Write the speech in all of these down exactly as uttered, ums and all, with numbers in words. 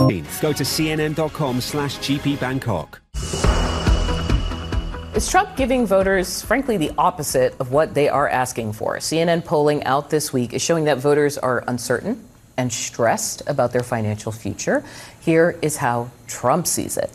Go to cnn.com slash GP Bangkok. Is Trump giving voters, frankly, the opposite of what they are asking for? C N N polling out this week is showing that voters are uncertain and stressed about their financial future. Here is how Trump sees it.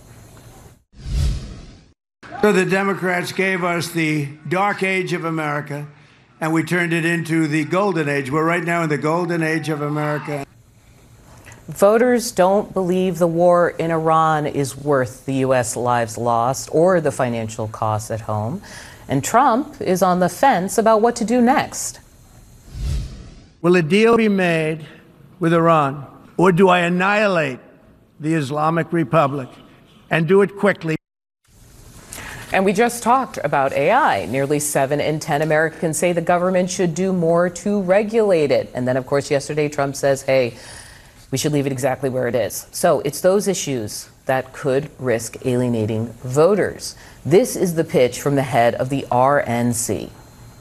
So the Democrats gave us the dark age of America, and we turned it into the golden age. We're right now in the golden age of America. Voters don't believe the war in Iran is worth the U S lives lost or the financial costs at home. And Trump is on the fence about what to do next. Will a deal be made with Iran, or do I annihilate the Islamic Republic and do it quickly? And we just talked about A I. Nearly seven in ten Americans say the government should do more to regulate it. And then, of course, yesterday Trump says, hey, we should leave it exactly where it is. So it's those issues that could risk alienating voters. This is the pitch from the head of the R N C.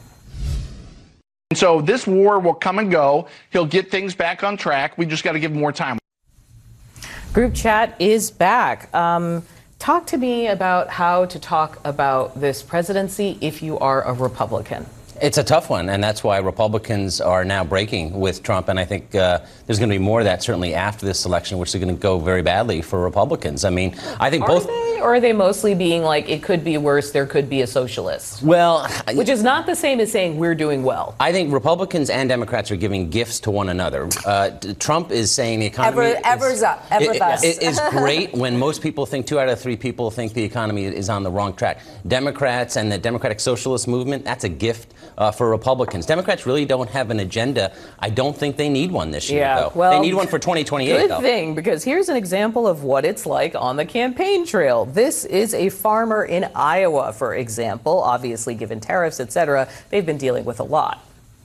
So this war will come and go. He'll get things back on track. We just got to give him more time. Group chat is back. Um, talk to me about how to talk about this presidency if you are a Republican. It's a tough one, and that's why Republicans are now breaking with Trump. And I think uh, there's going to be more of that certainly after this election, which is going to go very badly for Republicans. I mean, I think are both. They, or are they mostly being like, it could be worse, there could be a socialist? Well, which is not the same as saying we're doing well. I think Republicans and Democrats are giving gifts to one another. Uh, Trump is saying the economy ever, ever's is, up, ever it, thus. It is great when most people think, two out of three people think the economy is on the wrong track. Democrats and the Democratic Socialist Movement, that's a gift uh, for Republicans. Democrats really don't have an agenda. I don't think they need one this year, yeah, though. Well, they need one for twenty twenty-eight, good though. thing, because here's an example of what it's like on the campaign trail. This is a farmer in Iowa, for example. Obviously, given tariffs, et cetera, they've been dealing with a lot.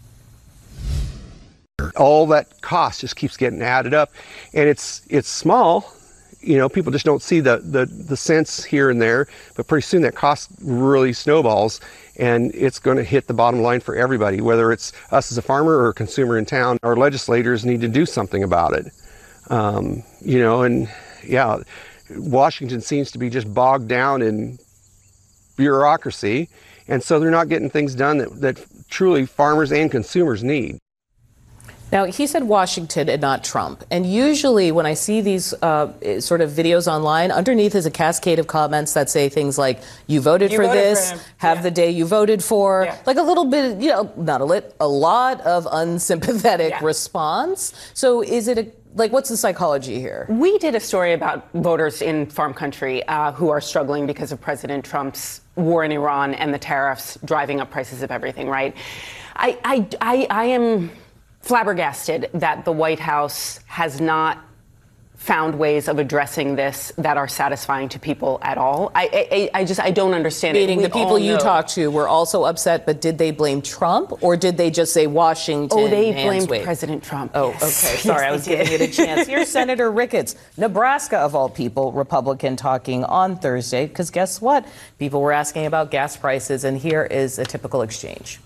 All that cost just keeps getting added up, and it's it's small. You know, people just don't see the, the, the cents here and there, but pretty soon that cost really snowballs, and it's going to hit the bottom line for everybody, whether it's us as a farmer or a consumer in town. Our legislators need to do something about it. Um, you know, and yeah, Washington seems to be just bogged down in bureaucracy, and so they're not getting things done that, that truly farmers and consumers need. Now, he said Washington and not Trump. And usually when I see these uh, sort of videos online, underneath is a cascade of comments that say things like, you voted you for voted this, for have yeah. the day you voted for, yeah. like a little bit, you know, not a lit, a lot of unsympathetic yeah. response. So is it a, like, what's the psychology here? We did a story about voters in farm country uh, who are struggling because of President Trump's war in Iran and the tariffs driving up prices of everything, right? I, I, I, I am flabbergasted that the White House has not found ways of addressing this that are satisfying to people at all. I, I, I just, I don't understand Meaning it. the people you talked to were also upset, but did they blame Trump, or did they just say Washington? Oh, they blamed blamed President Trump. Oh, yes. okay. Sorry, yes, I was did. giving it a chance. Here's Senator Ricketts, Nebraska of all people, Republican, talking on Thursday, because guess what? People were asking about gas prices, and here is a typical exchange.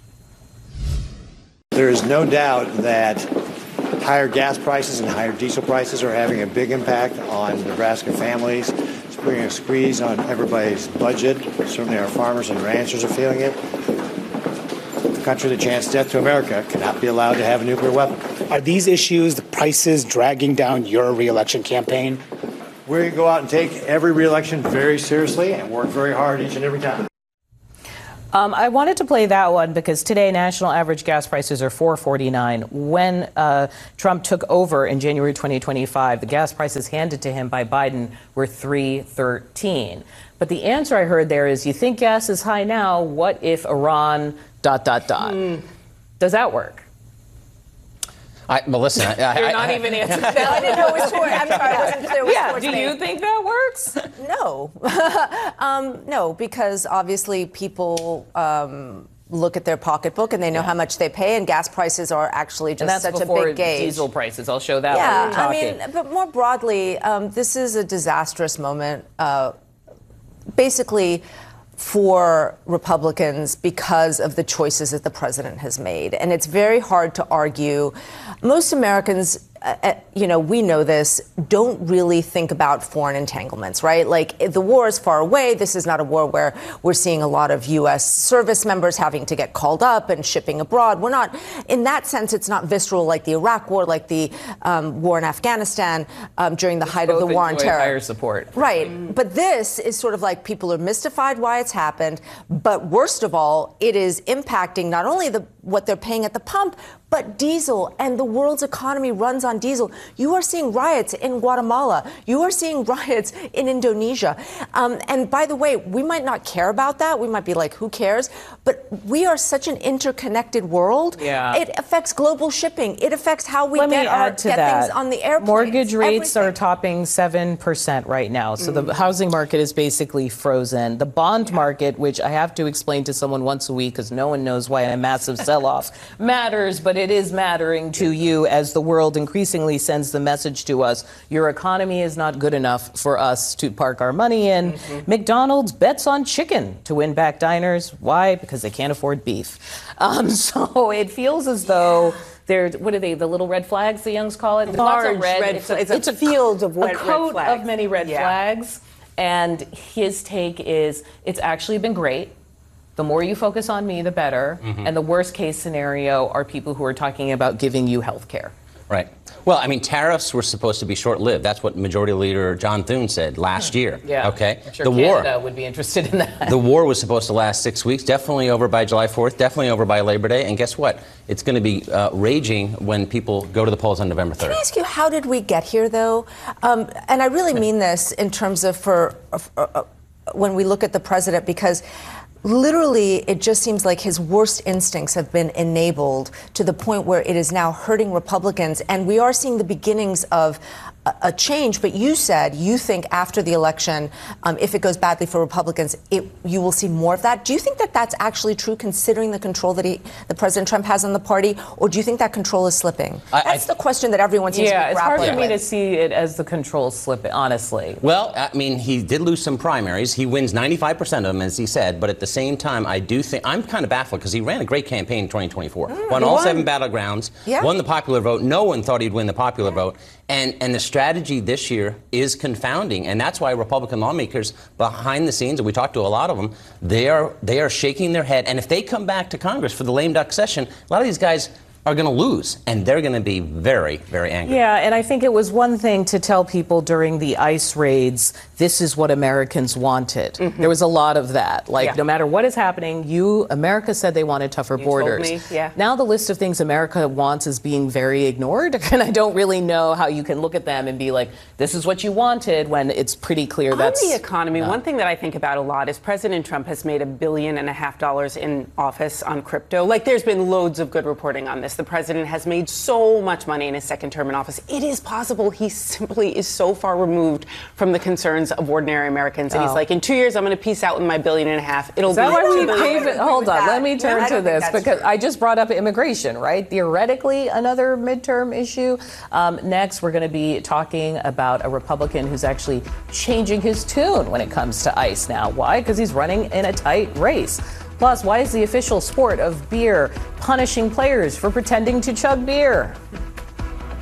There is no doubt that higher gas prices and higher diesel prices are having a big impact on Nebraska families. It's putting a squeeze on everybody's budget. Certainly our farmers and ranchers are feeling it. The country that chants death to America cannot be allowed to have a nuclear weapon. Are these issues, the prices, dragging down your re-election campaign? We're going to go out and take every re-election very seriously and work very hard each and every time. Um, I wanted to play that one because today national average gas prices are four forty-nine. When uh, Trump took over in January twenty twenty-five, the gas prices handed to him by Biden were three thirteen. But the answer I heard there is, you think gas is high now, what if Iran dot, dot, dot? Mm. Does that work? I, well, listen, I, I, You're I, not I, even answering No, I didn't know which one. I'm sorry, I wasn't clear which Yeah, one do to you make. think that works? No. um, no, because obviously people um, look at their pocketbook and they know Yeah. how much they pay, and gas prices are actually And just that's such a before big gauge. diesel prices. I'll show that Yeah, when we're I talking. mean, but more broadly, um, this is a disastrous moment. Uh, basically, for Republicans because of the choices that the president has made. And it's very hard to argue. Most Americans Uh, you know, we know this, don't really think about foreign entanglements, right? Like, the war is far away. This is not a war where we're seeing a lot of U S service members having to get called up and shipping abroad. We're not, in that sense, it's not visceral like the Iraq war, like the um, war in Afghanistan um, during the Let's height of the both war on enjoy terror. higher support. Right. Mm. But this is sort of like people are mystified why it's happened. But worst of all, it is impacting not only the what they're paying at the pump, but diesel, and the world's economy runs on diesel. You are seeing riots in Guatemala. You are seeing riots in Indonesia. Um, and by the way, we might not care about that. We might be like, who cares? But we are such an interconnected world. Yeah. It affects global shipping. It affects how we Let get, me our, add to get that. things on the airplanes. Mortgage rates everything. are topping seven percent right now. So Mm. the housing market is basically frozen. The bond market, which I have to explain to someone once a week because no one knows why a massive sell-off matters, but it is mattering to you as the world increasingly sends the message to us, your economy is not good enough for us to park our money in. Mm-hmm. McDonald's bets on chicken to win back diners. Why? Because they can't afford beef. Um, so it feels as though they're, what are they, the little red flags the Youngs call it? Large Lots of red. red it's, fla- a, it's a it's a field of red- a red coat flags. of many red Yeah. flags. And his take is, it's actually been great. The more you focus on me, the better. Mm-hmm. And the worst case scenario are people who are talking about giving you health care. Right. Well, I mean, tariffs were supposed to be short-lived. That's what Majority Leader John Thune said last year. Yeah. Okay. I'm sure the Canada war would be interested in that. The war was supposed to last six weeks. Definitely over by July fourth. Definitely over by Labor Day. And guess what? It's going to be uh, raging when people go to the polls on November third. Can I ask you, how did we get here, though? Um, and I really mean this in terms of for uh, uh, when we look at the president, because literally, it just seems like his worst instincts have been enabled to the point where it is now hurting Republicans. And we are seeing the beginnings of a, a change. But you said you think after the election, um, if it goes badly for Republicans, it, you will see more of that. Do you think that that's actually true, considering the control that he, the President Trump has on the party? Or do you think that control is slipping? I, that's I, the question that everyone seems yeah, to be it's hard grappling for me with. to see it as the control slipping, honestly. Well, I mean, he did lose some primaries. He wins ninety-five percent of them, as he said. But at the same time, I do think I'm kind of baffled because he ran a great campaign in twenty twenty-four. Mm, won all won. seven battlegrounds. Yeah. Won the popular vote. No one thought he'd win the popular vote. And and the strategy this year is confounding. And that's why Republican lawmakers behind the scenes, and we talked to a lot of them, they are they are shaking their head. And if they come back to Congress for the lame duck session, a lot of these guys are going to lose, and they're going to be very, very angry. Yeah, and I think it was one thing to tell people during the ICE raids, this is what Americans wanted. Mm-hmm. There was a lot of that. Like, yeah. no matter what is happening, you, America said they wanted tougher you borders. Told me. Yeah. Now the list of things America wants is being very ignored, and I don't really know how you can look at them and be like, this is what you wanted, when it's pretty clear on that's... On the economy, not. One thing that I think about a lot is President Trump has made a billion and a half dollars in office on crypto. Like, there's been loads of good reporting on this. The president has made so much money in his second term in office. It is possible he simply is so far removed from the concerns of ordinary Americans. And oh. he's like, in two years, I'm going to peace out with my billion and a half. It'll is be... that why we pay pay Hold on, let me turn yeah, to this, because true. I just brought up immigration, right? Theoretically, another midterm issue. Um, next, we're going to be talking about a Republican who's actually changing his tune when it comes to ICE now. Why? Because he's running in a tight race. Plus, why is the official sport of beer punishing players for pretending to chug beer?